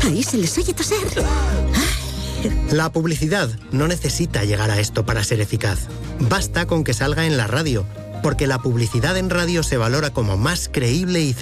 ¡Ay, se les oye toser! La publicidad no necesita llegar a esto para ser eficaz. Basta con que salga en la radio, porque la publicidad en radio se valora como más creíble y